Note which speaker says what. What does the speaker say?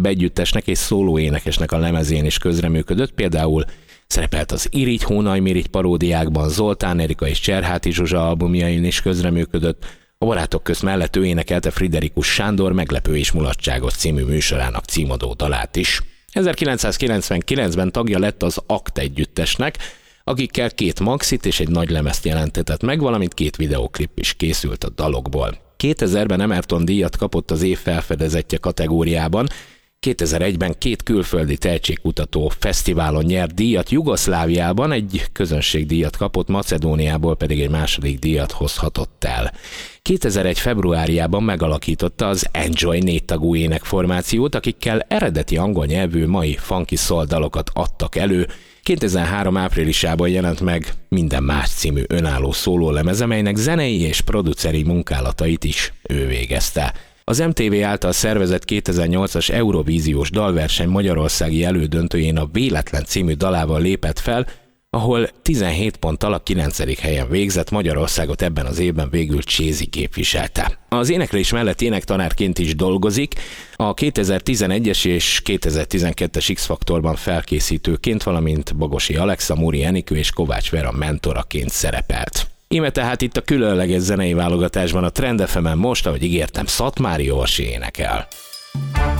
Speaker 1: együttesnek és szóló énekesnek a lemezén is közreműködött, például szerepelt az Irigy Hónaj Mirigy paródiákban, Zoltán Erika és Cserháti Zsuzsa albumjain is közreműködött, a Barátok közt mellett ő énekelte Friderikus Sándor Meglepő és Mulatságos című műsorának címadó dalát is. 1999-ben tagja lett az AKT együttesnek, akikkel 2 maxit és egy nagy lemezt jelentetett meg, valamint 2 videóklip is készült a dalokból. 2000-ben Emerton díjat kapott az év felfedezetje kategóriában, 2001-ben 2 külföldi tehetségkutató fesztiválon nyert díjat, Jugoszláviában egy közönségdíjat kapott, Macedóniából pedig egy második díjat hozhatott el. 2001. februárjában megalakította az Enjoy 4 tagú énekformációt, akikkel eredeti angol nyelvű mai funky soul dalokat adtak elő. 2003. áprilisában jelent meg Minden más című önálló szólólemeze, melynek zenei és produceri munkálatait is ő végezte. Az MTV által szervezett 2008-as Eurovíziós dalverseny magyarországi elődöntőjén a Véletlen című dalával lépett fel, ahol 17 ponttal a 9. helyen végzett, Magyarországot ebben az évben végül Csézi képviselte. Az éneklés mellett énektanárként is dolgozik, a 2011-es és 2012-es X-faktorban felkészítőként, valamint Bogosi Alexa, Muri Enikő és Kovács Vera mentoraként szerepelt. Íme tehát itt a különleges zenei válogatásban a Trend FM-en most, ahogy ígértem, Szatmári Orsi énekel.